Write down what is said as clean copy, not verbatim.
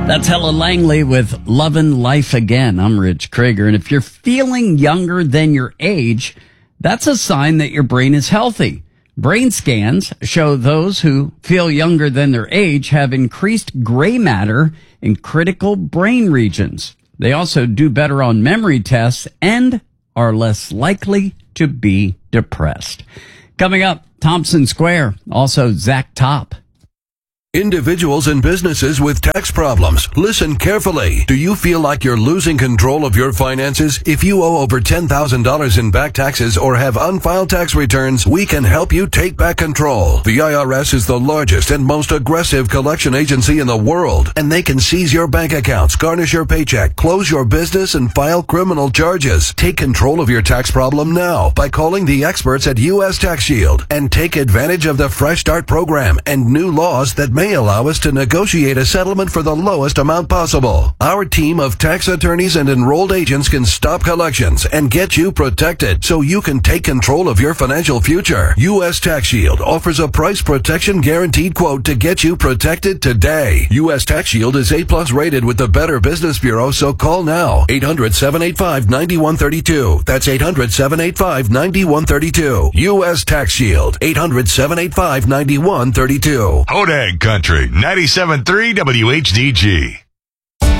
That's Helen Langley with Lovin' Life Again. I'm Rich Krager. And if you're feeling younger than your age, that's a sign that your brain is healthy. Brain scans show those who feel younger than their age have increased gray matter in critical brain regions. They also do better on memory tests and are less likely to be depressed. Coming up, Thompson Square, also Zach Top. Individuals and businesses with tax problems, listen carefully. Do you feel like you're losing control of your finances? If you owe over $10,000 in back taxes or have unfiled tax returns, we can help you take back control. The IRS is the largest and most aggressive collection agency in the world, and they can seize your bank accounts, garnish your paycheck, close your business, and file criminal charges. Take control of your tax problem now by calling the experts at U.S. Tax Shield and take advantage of the Fresh Start program and new laws that may allow us to negotiate a settlement for the lowest amount possible. Our team of tax attorneys and enrolled agents can stop collections and get you protected so you can take control of your financial future. U.S. Tax Shield offers a price protection guaranteed quote to get you protected today. U.S. Tax Shield is A+ rated with the Better Business Bureau, so call now. 800-785-9132. That's 800-785-9132. U.S. Tax Shield. 800-785-9132. Hodag Country, 97.3 WHDG.